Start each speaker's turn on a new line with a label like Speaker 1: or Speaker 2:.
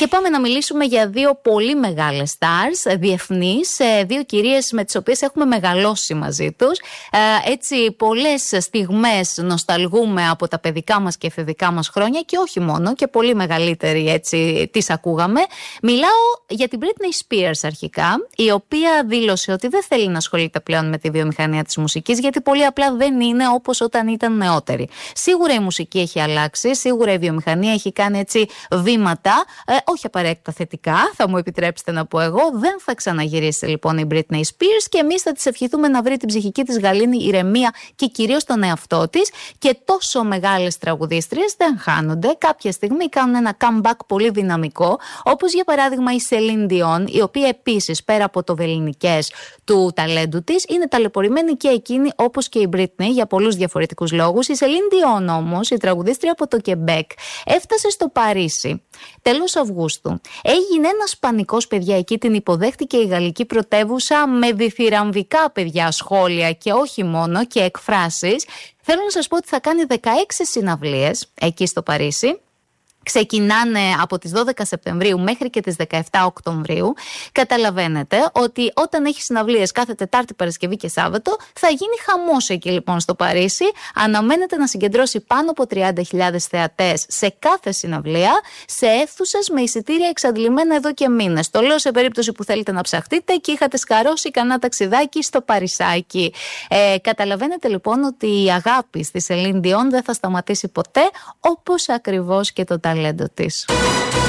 Speaker 1: Και πάμε να μιλήσουμε για δύο πολύ μεγάλες stars, διεθνείς, δύο κυρίες με τις οποίες έχουμε μεγαλώσει μαζί τους. Έτσι, πολλές στιγμές νοσταλγούμε από τα παιδικά μας και εφηβικά μας χρόνια και όχι μόνο, και πολύ μεγαλύτεροι έτσι τις ακούγαμε. Μιλάω για την Britney Spears αρχικά, η οποία δήλωσε ότι δεν θέλει να ασχολείται πλέον με τη βιομηχανία της μουσικής, γιατί πολύ απλά δεν είναι όπως όταν ήταν νεότερη. Σίγουρα η μουσική έχει αλλάξει, σίγουρα η βιομηχανία έχει κάνει έτσι βήματα, όχι απαραίτητα θετικά, θα μου επιτρέψετε να πω εγώ. Δεν θα ξαναγυρίσει λοιπόν η Britney Spears και εμείς θα της ευχηθούμε να βρει την ψυχική της γαλήνη ηρεμία και κυρίως τον εαυτό της. Και τόσο μεγάλες τραγουδίστριες δεν χάνονται. Κάποια στιγμή κάνουν ένα comeback πολύ δυναμικό, όπως για παράδειγμα η Celine Dion, η οποία επίσης πέρα από το βεληνικές του ταλέντου της είναι ταλαιπωρημένη και εκείνη όπως και η Britney για πολλούς διαφορετικούς λόγους. Η Celine Dion όμως, η τραγουδίστρια από το Quebec, έφτασε στο Παρίσι τέλος Αυγούστου. Έγινε ένας πανικός, παιδιά, εκεί την υποδέχτηκε η γαλλική πρωτεύουσα με διθυραμβικά, παιδιά, σχόλια και όχι μόνο, και εκφράσεις. Θέλω να σας πω ότι θα κάνει 16 συναυλίες εκεί στο Παρίσι. Ξεκινάνε από τις 12 Σεπτεμβρίου μέχρι και τις 17 Οκτωβρίου. Καταλαβαίνετε ότι όταν έχει συναυλίες κάθε Τετάρτη, Παρασκευή και Σάββατο, θα γίνει χαμός εκεί λοιπόν στο Παρίσι. Αναμένεται να συγκεντρώσει πάνω από 30.000 θεατές σε κάθε συναυλία, σε αίθουσες με εισιτήρια εξαντλημένα εδώ και μήνες. Το λέω σε περίπτωση που θέλετε να ψαχτείτε και είχατε σκαρώσει κανένα ταξιδάκι στο Παρισάκι. Καταλαβαίνετε λοιπόν ότι η αγάπη στη Celine Dion δεν θα σταματήσει ποτέ, όπως ακριβώς και το ταλέντο της.